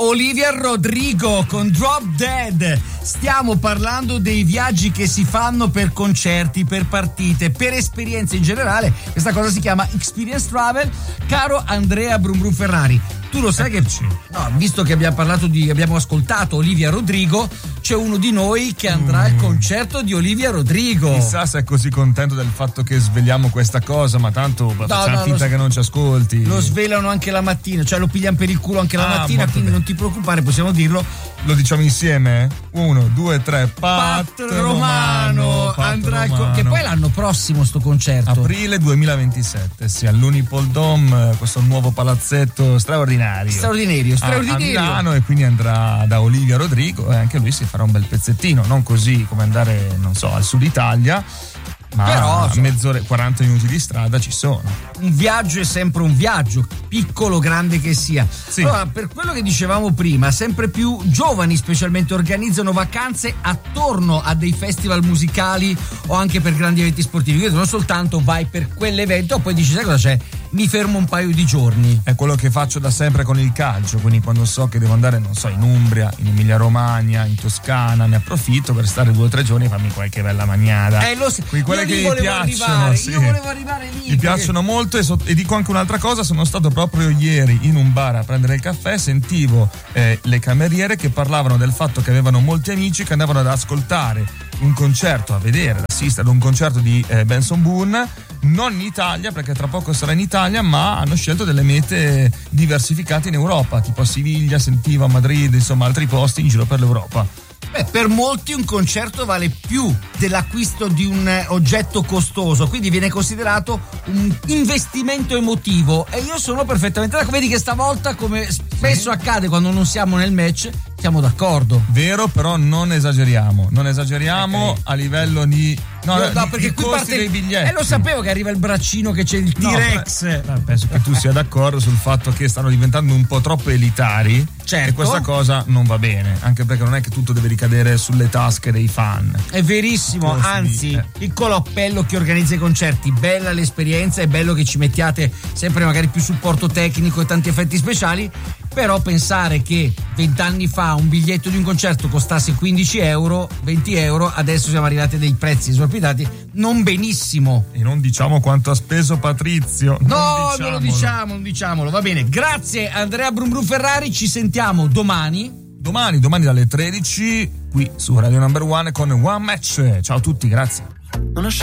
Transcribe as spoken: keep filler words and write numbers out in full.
Olivia Rodrigo con Drop Dead. Stiamo parlando dei viaggi che si fanno per concerti, per partite, per esperienze in generale. Questa cosa si chiama Experience Travel. Caro Andrea Brum Brum Ferrari, tu lo sai che no, visto che abbiamo parlato di abbiamo ascoltato Olivia Rodrigo, c'è uno di noi che andrà mm. al concerto di Olivia Rodrigo. Chissà se è così contento del fatto che sveliamo questa cosa, ma tanto no, facciamo no, finta che non ci ascolti. Lo svelano anche la mattina, cioè lo pigliano per il culo anche la ah, mattina, quindi bene. Non ti preoccupare, possiamo dirlo. Lo diciamo insieme? Uno, due, tre. Pat, Pat Romano, Pat andrà Romano. Al, che poi l'anno prossimo sto concerto. Aprile duemilaventisette, sì, all'Unipol Dome, questo nuovo palazzetto straordinario. Straordinario, straordinario. A, a Milano, e quindi andrà da Olivia Rodrigo e anche lui si farà un bel pezzettino, non così come andare, non so, al sud Italia, ma però, a mezz'ora, quaranta minuti di strada ci sono. Un viaggio è sempre un viaggio, piccolo o grande che sia. Sì. Allora, per quello che dicevamo prima, sempre più giovani specialmente organizzano vacanze attorno a dei festival musicali o anche per grandi eventi sportivi. Quindi non soltanto vai per quell'evento e poi dici sai cosa c'è? Mi fermo un paio di giorni. È quello che faccio da sempre con il calcio, quindi quando so che devo andare, non so, in Umbria, in Emilia Romagna, in Toscana, ne approfitto per stare due o tre giorni e farmi qualche bella magnata. Eh, lo so. Quindi quelle che mi piacciono, arrivare, sì. Io volevo arrivare lì. Mi piacciono molto e, so, e dico anche un'altra cosa, sono stato proprio ieri in un bar a prendere il caffè, sentivo eh, le cameriere che parlavano del fatto che avevano molti amici che andavano ad ascoltare un concerto, a vedere, ad assistere ad un concerto di eh, Benson Boone, non in Italia perché tra poco sarà in Italia, ma hanno scelto delle mete diversificate in Europa, tipo a Siviglia, sentivo, a Madrid, insomma altri posti in giro per l'Europa. Beh, per molti un concerto vale più dell'acquisto di un oggetto costoso, quindi viene considerato un investimento emotivo e io sono perfettamente d'accordo. Vedi che stavolta, come spesso accade quando non siamo nel match, siamo d'accordo. Vero, però non esageriamo, non esageriamo okay. a livello di no, no, no di, perché di qui costi parte dei biglietti. E lo sapevo che arriva il braccino che c'è il T-Rex. No, penso che tu sia d'accordo sul fatto che stanno diventando un po' troppo elitari. Certo. E questa cosa non va bene, anche perché non è che tutto deve ricadere sulle tasche dei fan. È verissimo, Costi, anzi, eh. piccolo appello chi organizza i concerti, bella l'esperienza, è bello che ci mettiate sempre magari più supporto tecnico e tanti effetti speciali, però pensare che vent'anni fa un biglietto di un concerto costasse quindici euro, venti euro, adesso siamo arrivati a dei prezzi esorbitati, non benissimo. E non diciamo quanto ha speso Patrizio. No, non lo diciamo, non diciamolo, va bene. Grazie Andrea Brum Brum Ferrari, ci sentiamo domani. Domani, domani dalle tredici, qui su Radio Number One con One Match. Ciao a tutti, grazie.